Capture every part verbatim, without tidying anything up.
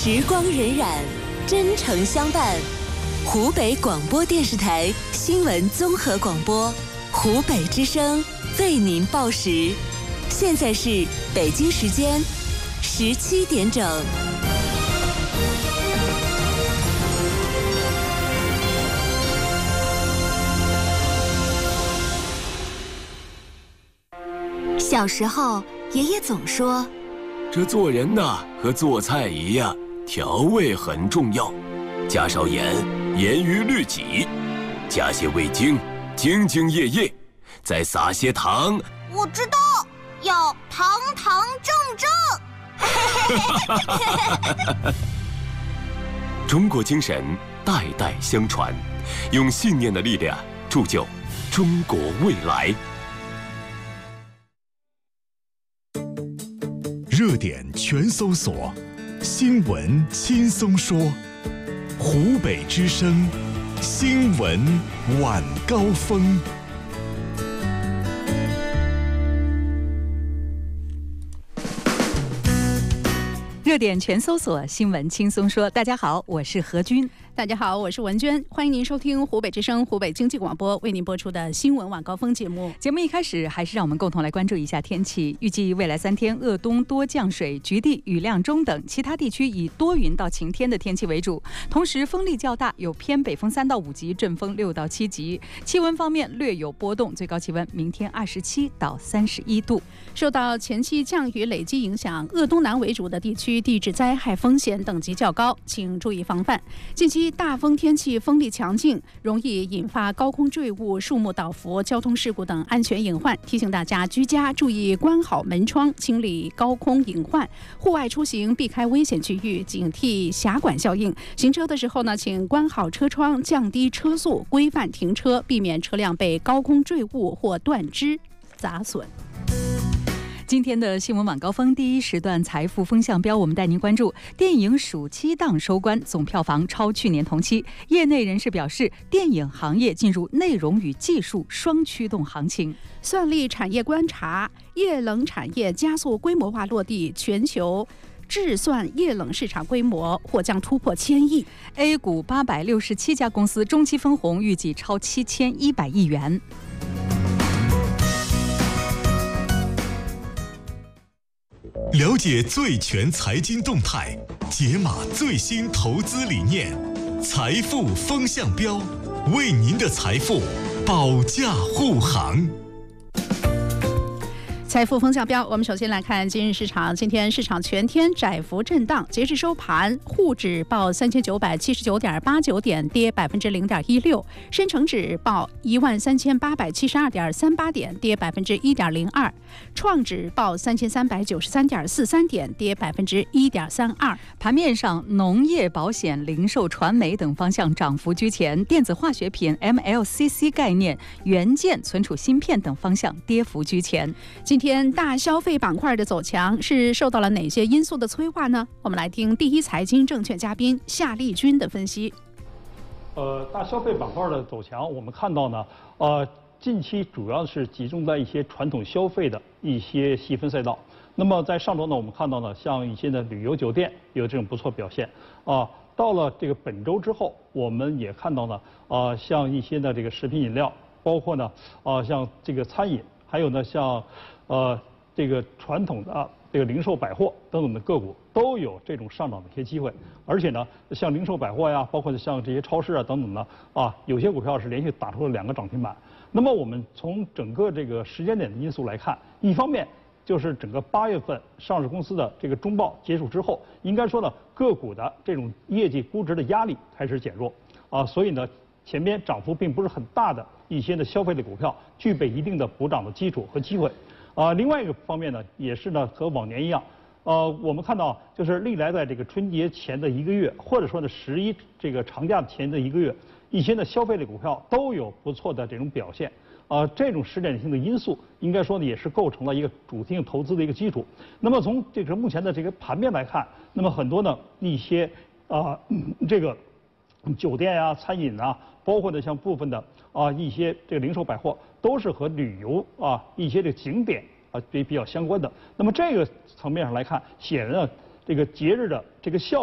时光荏苒，真诚相伴。湖北广播电视台新闻综合广播，湖北之声为您报时。现在是北京时间十七点整。小时候，爷爷总说， 这做人呐，和做菜一样，调味很重要，加少盐，严于律己；加些味精，兢兢业业；再撒些糖。 我知道，要堂堂正正。 中国精神代代相传，用信念的力量铸就中国未来。 热点全搜索，新闻轻松说。湖北之声新闻晚高峰。 热点全搜索，新闻轻松说。大家好，我是何军。 大家好，我是文娟，欢迎您收听湖北之声湖北经济广播为您播出的新闻晚高峰节目。 节目一开始，还是让我们共同来关注一下天气。预计未来三天，鄂东多降水，局地雨量中等，其他地区以多云到晴天的天气为主。同时，风力较大，有偏北风三到五级，阵风六到七级。气温方面略有波动，最高气温明天二十七到三十一度。 受到前期降雨累积影响，鄂东南为主的地区地质灾害风险等级较高，请注意防范。近期大风天气风力强劲，容易引发高空坠物、树木倒伏、交通事故等安全隐患，提醒大家居家注意关好门窗，清理高空隐患。户外出行避开危险区域，警惕狭管效应。行车的时候呢，请关好车窗，降低车速，规范停车，避免车辆被高空坠物或断枝砸损。 今天的新闻晚高峰第一时段财富风向标，我们带您关注电影暑期档收官，总票房超去年同期。业内人士表示，电影行业进入内容与技术双驱动行情。 算力产业观察，液冷产业加速规模化落地，全球制算液冷市场规模或将突破千亿。 A 股八百六十七家公司中期分红预计超七千一百亿元。 了解最全财经动态，解码最新投资理念，财富风向标，为您的财富保驾护航。 财富风向标，我们首先来看今日市场。今天市场全天窄幅震荡，截至收盘，沪指报三千九百七十九点八九点，跌百分之零点一六；深成指报一万三千八百七十二点三八点，跌百分之一点零二；创指报三千三百九十三点四三点，跌百分之一点三二。 盘面上，农业、保险、零售、传媒等方向涨幅居前，电子化学品、M L C C 概念、元件、存储芯片等方向跌幅居前。 今天大消费板块的走强是受到了哪些因素的催化呢？我们来听第一财经证券嘉宾夏立军的分析。 呃，大消费板块的走强，我们看到呢，呃，近期主要是集中在一些传统消费的一些细分赛道。那么在上周呢，我们看到呢，像一些的旅游酒店有这种不错表现啊。到了这个本周之后，我们也看到呢，啊，像一些的这个食品饮料，包括呢，啊，像这个餐饮，还有呢，像呃，这个传统的啊，这个零售百货等等的个股都有这种上涨的一些机会，而且呢，像零售百货呀，包括像这些超市啊等等的啊，有些股票是连续打出了两个涨停板。那么我们从整个这个时间点的因素来看，一方面就是整个八月份上市公司的这个中报结束之后，应该说呢，个股的这种业绩估值的压力开始减弱啊，所以呢，前边涨幅并不是很大的一些的消费类股票具备一定的补涨的基础和机会。啊，另外一个方面呢，也是呢和往年一样，呃，我们看到就是历来在这个春节前的一个月，或者说呢十一这个长假前的一个月，一些的消费类股票都有不错的这种表现。呃，这种时点性的因素，应该说呢也是构成了一个主题性投资的一个基础。那么从这个目前的这个盘面来看，那么很多呢一些啊、呃、这个酒店呀、餐饮啊，包括呢像部分的啊一些这个零售百货，都是和旅游啊一些这个景点啊比比较相关的。那么这个层面上来看，显然呢这个节日的这个效应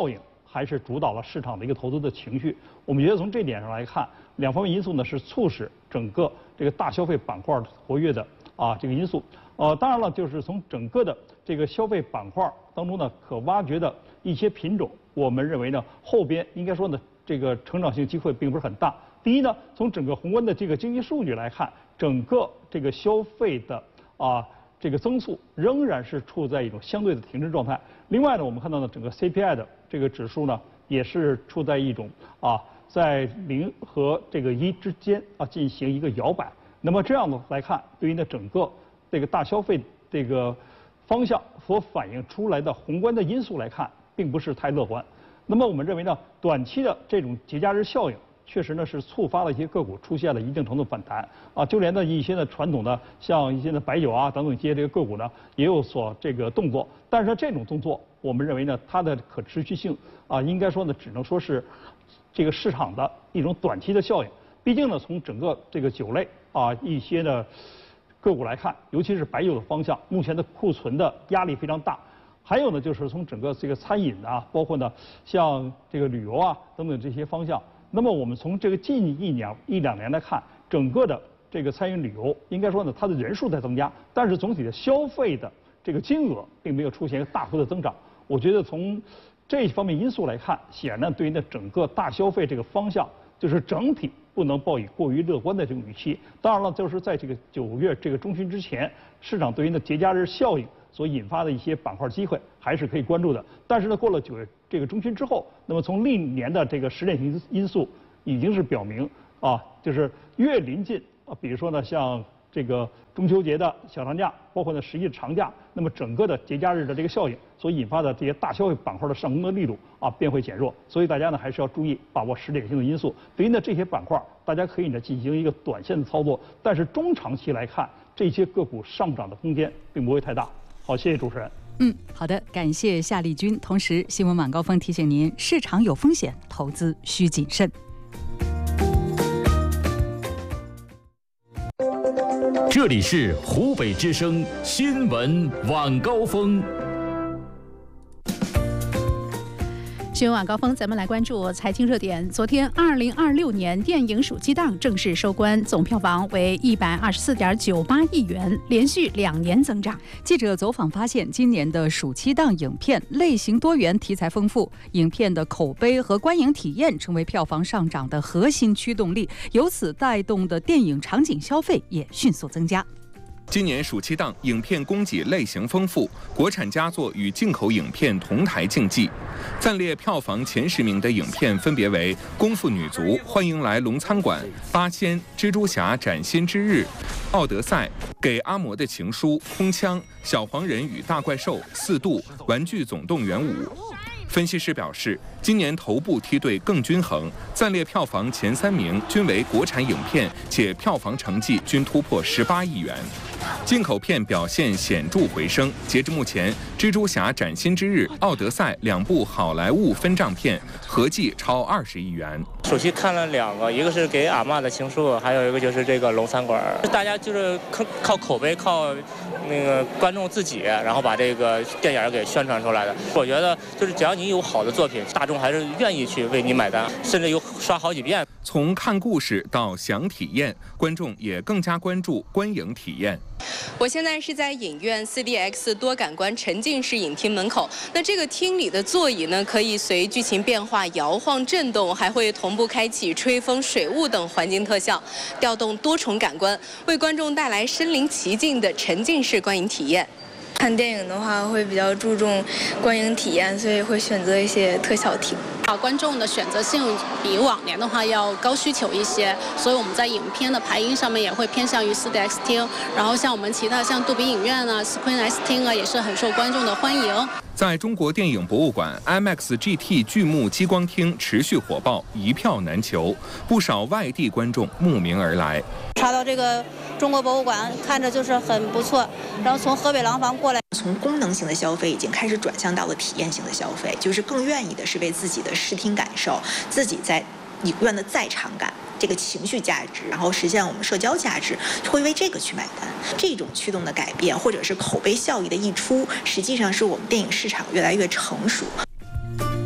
还是主导了市场的一个投资的情绪。我们觉得从这点上来看，两方面因素呢是促使整个这个大消费板块活跃的啊这个因素。呃，当然了，就是从整个的这个消费板块当中呢，可挖掘的一些品种，我们认为呢，后边应该说呢，这个成长性机会并不是很大。第一呢，从整个宏观的这个经济数据来看，整个这个消费的啊这个增速仍然是处在一种相对的停滞状态。另外呢，我们看到呢，整个 C P I 的这个指数呢，也是处在一种啊在零和这个一之间啊进行一个摇摆。那么这样呢来看，对于呢整个这个大消费这个方向所反映出来的宏观的因素来看，并不是太乐观。那么我们认为呢，短期的这种节假日效应，确实呢是触发了一些个股出现了一定程度反弹啊，就连呢一些的传统的像一些的白酒啊等等一些这个个股呢，也有所这个动作。但是呢这种动作，我们认为呢它的可持续性啊，应该说呢只能说是这个市场的一种短期的效应。毕竟呢，从整个这个酒类啊一些的个股来看，尤其是白酒的方向，目前的库存的压力非常大。还有呢，就是从整个这个餐饮啊，包括呢像这个旅游啊等等这些方向。那么我们从这个近一年一两年来看，整个的这个餐饮旅游，应该说呢它的人数在增加，但是总体的消费的这个金额并没有出现一个大幅的增长。我觉得从这方面因素来看，显然呢对于呢整个大消费这个方向，就是整体不能抱以过于乐观的这种语气。当然了，就是在这个九月这个中旬之前，市场对于呢节假日效应所引发的一些板块机会还是可以关注的。但是呢，过了九月这个中旬之后，那么从历年的这个时点因因素已经是表明啊，就是越临近啊，比如说呢像这个中秋节的小长假，包括呢十一的长假，那么整个的节假日的这个效应所引发的这些大消费板块的上攻的力度啊便会减弱。所以大家呢还是要注意把握时点性的因素。对于呢这些板块，大家可以呢进行一个短线的操作，但是中长期来看，这些个股上涨的空间并不会太大。好，谢谢主持人。 嗯，好的，感谢夏丽君。同时，新闻晚高峰提醒您：市场有风险，投资需谨慎。 这里是湖北之声新闻晚高峰。 新闻晚高峰，咱们来关注财经热点。昨天，二零二六年电影暑期档正式收官，总票房为一百二十四点九八亿元，连续两年增长。 记者走访发现，今年的暑期档影片类型多元，题材丰富，影片的口碑和观影体验成为票房上涨的核心驱动力，由此带动的电影场景消费也迅速增加。 今年暑期档影片供给类型丰富，国产佳作与进口影片同台竞技。暂列票房前十名的影片分别为《功夫女足》《欢迎来龙餐馆》《八仙》《蜘蛛侠崭新之日》《奥德赛》《给阿嬷的情书》《空枪》《小黄人与大怪兽》《四度》《玩具总动员五》。分析师表示，今年头部梯队更均衡，暂列票房前三名均为国产影片，且票房成绩均突破十八亿元。进口片表现显著回升，截至目前，《蜘蛛侠崭新之日》《奥德赛》两部好莱坞分账片合计超二十亿元。 暑期看了两个，一个是给阿嬷的情书，还有一个就是这个龙餐馆。大家就是靠靠口碑，靠那个观众自己，然后把这个电影给宣传出来的。我觉得就是只要你有好的作品，大众还是愿意去为你买单，甚至有刷好几遍。 从看故事到想体验，观众也更加关注观影体验。 我现在是在影院 四 D X 多感官沉浸式影厅门口。那这个厅里的座椅呢，可以随剧情变化摇晃震动，还会同步开启吹风、水雾等环境特效，调动多重感官，为观众带来身临其境的沉浸式观影体验。 看电影的话会比较注重观影体验，所以会选择一些特效厅。 啊，观众的选择性比往年的话要高需求一些，所以我们在影片的排映上面也会偏向于 四 D X 厅，然后像我们其他像杜比影院啊、Screen X 厅啊，也是很受观众的欢迎。 在中国电影博物馆 I M A X G T 巨幕激光厅持续火爆，一票难求，不少外地观众慕名而来。 查到这个中国博物馆看着就是很不错，然后从河北廊坊过来， 从功能性的消费已经开始转向到了体验性的消费，就是更愿意的是为自己的视听感受，自己在影院的在场感，这个情绪价值，然后实现我们社交价值，会为这个去买单。这种驱动的改变，或者是口碑效益的溢出，实际上是我们电影市场越来越成熟。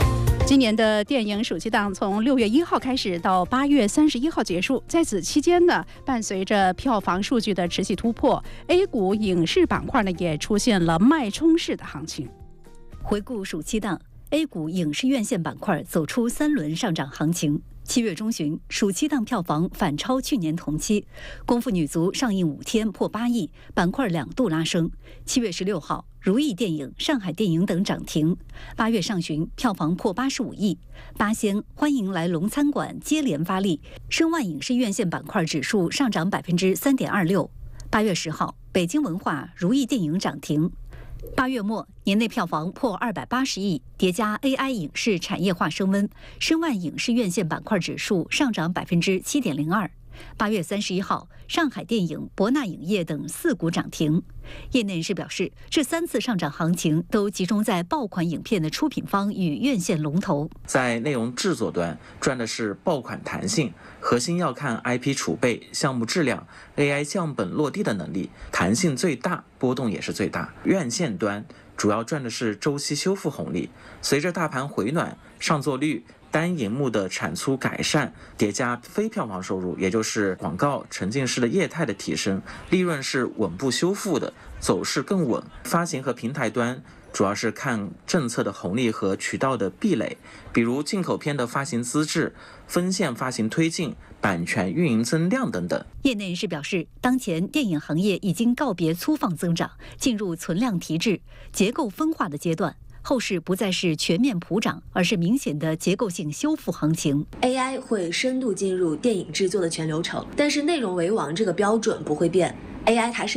今年的电影暑期档从六月一号开始到八月三十一号结束，在此期间呢，伴随着票房数据的持续突破 ，A 股影视板块呢也出现了脉冲式的行情。 回顾暑期档 ，A 股影视院线板块走出三轮上涨行情。七月中旬，暑期档票房反超去年同期，《功夫女足》上映五天破八亿，板块两度拉升。七月十六号，如意电影、上海电影等涨停。八月上旬，票房破八十五亿。八仙、欢迎来龙餐馆接连发力，申万影视院线板块指数上涨百分之三点二六。八月十号，北京文化、如意电影涨停。八月末，年内票房破二百八十亿，叠加 A I 影视产业化升温，申万影视院线板块指数上涨百分之七点零二。八月三十一号，上海电影、博纳影业等四股涨停。业内人士表示，这三次上涨行情都集中在爆款影片的出品方与院线龙头。 在内容制作端赚的是爆款弹性，核心要看 I P 储备、项目质量、A I 降本落地的能力，弹性最大，波动也是最大。院线端主要赚的是周期修复红利，随着大盘回暖，上座率、单银幕的产出改善，叠加非票房收入，也就是广告沉浸式的业态的提升，利润是稳步修复的，走势更稳。发行和平台端主要是看政策的红利和渠道的壁垒，比如进口片的发行资质、分线发行推进、版权运营增量等等。 业内人士表示，当前电影行业已经告别粗放增长，进入存量提质、结构分化的阶段。后市不再是全面普涨，而是明显的结构性修复行情。 A I 会深度进入电影制作的全流程，但是内容为王这个标准不会变。A I 还是